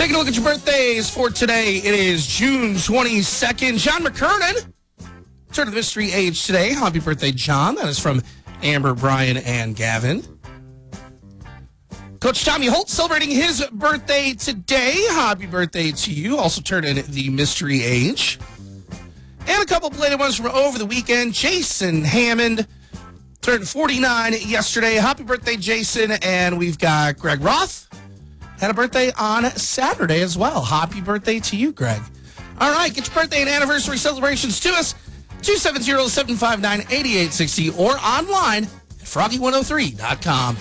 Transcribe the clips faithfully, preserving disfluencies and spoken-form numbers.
Taking a look at your birthdays for today. It is June twenty-second. John McKernan turned the mystery age today. Happy birthday, John. That is from Amber, Brian, and Gavin. Coach Tommy Holt celebrating his birthday today. Happy birthday to you. Also turning the mystery age. And a couple belated ones from over the weekend. Jason Hammond turned forty-nine yesterday. Happy birthday, Jason. And we've got Greg Roth. Had a birthday on Saturday as well. Happy birthday to you, Greg. All right, get your birthday and anniversary celebrations to us. two seven zero, seven five nine, eight eight six zero or online at froggy one oh three dot com.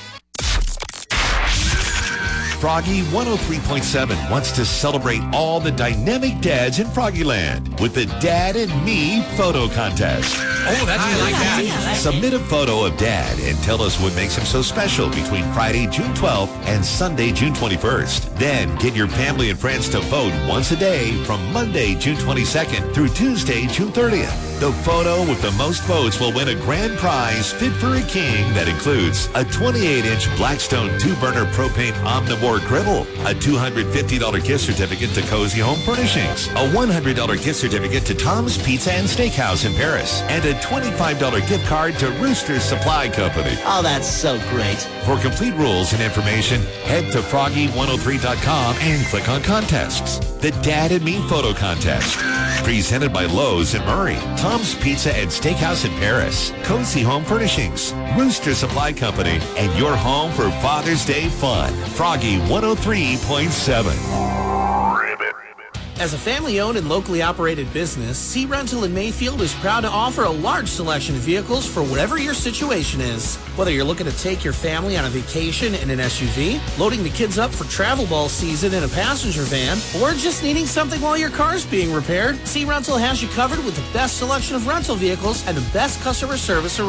Froggy one oh three point seven wants to celebrate all the dynamic dads in Froggyland with the Dad and Me photo contest. Oh, that's I like that. Yeah, like Submit a photo of Dad and tell us what makes him so special between Friday, June twelfth and Sunday, June twenty-first. Then get your family and friends to vote once a day from Monday, June twenty-second through Tuesday, June thirtieth. The photo with the most votes will win a grand prize fit for a king that includes a twenty-eight inch Blackstone two-burner propane Omnivore griddle, a two hundred fifty dollars gift certificate to Cozy Home Furnishings, a one hundred dollars gift certificate to Tom's Pizza and Steakhouse in Paris, and a twenty-five dollars gift card to Rooster's Supply Company. Oh, that's so great. For complete rules and information, head to froggy one oh three dot com and click on contests. The Dad and Me Photo Contest. Presented by Lowe's in Murray, Tom's Pizza and Steakhouse in Paris, Cozy Home Furnishings, Rooster Supply Company, and your home for Father's Day fun. Froggy one oh three point seven. As a family-owned and locally operated business, Sea Rental in Mayfield is proud to offer a large selection of vehicles for whatever your situation is. Whether you're looking to take your family on a vacation in an S U V, loading the kids up for travel ball season in a passenger van, or just needing something while your car's being repaired, Sea Rental has you covered with the best selection of rental vehicles and the best customer service around.